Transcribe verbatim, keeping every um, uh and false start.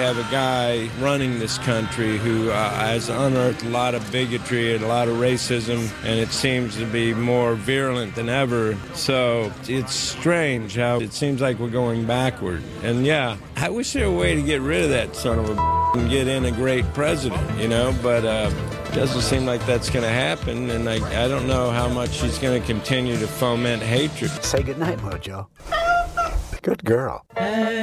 have a guy running this country who uh, has unearthed a lot of bigotry and a lot of racism, and it seems to be more virulent than ever. So it's strange how it seems like we're going backward. And yeah, I wish there were a way to get rid of that son of a and get in a great president, you know, but uh, it doesn't seem like that's going to happen, and I, I don't know how much she's going to continue to foment hatred. Say goodnight, Mojo. Good girl.